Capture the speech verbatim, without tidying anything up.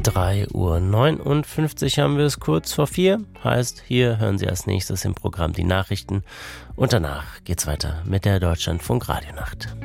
drei Uhr neunundfünfzig haben wir es, kurz vor vier. Heißt, hier hören Sie als nächstes im Programm die Nachrichten und danach geht's weiter mit der Deutschlandfunk Radionacht.